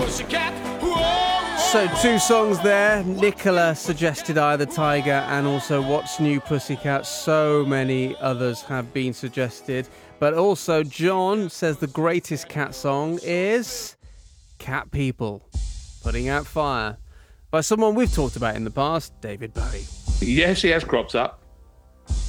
So 2 songs there. Nicola suggested Eye of the Tiger and also What's New Pussycat. So many others have been suggested. But also John says the greatest Cat song is Cat People, Putting Out Fire, by someone we've talked about in the past, David Bowie. Yes, he has cropped up.